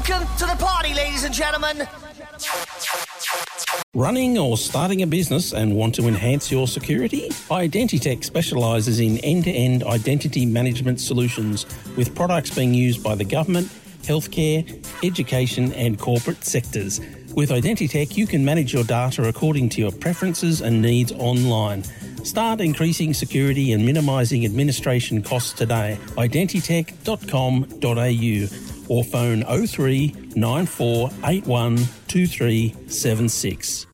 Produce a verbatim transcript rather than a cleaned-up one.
Welcome to the party, ladies and gentlemen. Running or starting a business and want to enhance your security? Identitech specialises in end-to-end identity management solutions with products being used by the government, healthcare, education and corporate sectors. With Identitech, you can manage your data according to your preferences and needs online. Start increasing security and minimising administration costs today. identitech dot com dot a u or phone oh three nine four eight one two three seven six.